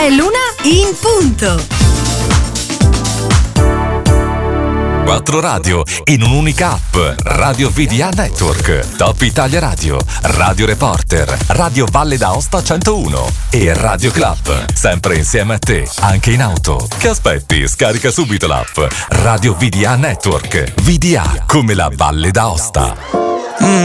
È l'una in punto. 4 radio in un'unica app. Radio VDA Network, Top Italia Radio, Radio Reporter, Radio Valle d'Aosta 101 e Radio Club. Sempre insieme a te, anche in auto. Che aspetti? Scarica subito l'app Radio VDA Network. VDA come la Valle d'Aosta.